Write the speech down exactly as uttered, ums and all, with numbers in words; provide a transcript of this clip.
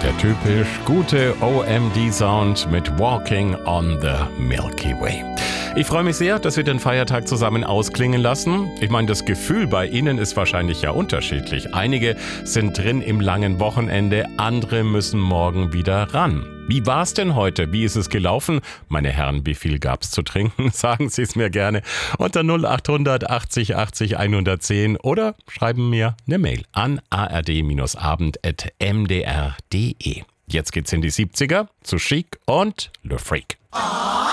Der typisch gute O M D-Sound mit Walking on the Milky Way. Ich freue mich sehr, dass wir den Feiertag zusammen ausklingen lassen. Ich meine, das Gefühl bei Ihnen ist wahrscheinlich ja unterschiedlich. Einige sind drin im langen Wochenende, andere müssen morgen wieder ran. Wie war's denn heute? Wie ist es gelaufen? Meine Herren, wie viel gab's zu trinken? Sagen Sie es mir gerne unter null acht hundert achtzig achtzig hundertzehn oder schreiben mir eine Mail an a r d abend at m d r punkt d e. Jetzt geht's in die siebziger zu Chic und Le Freak.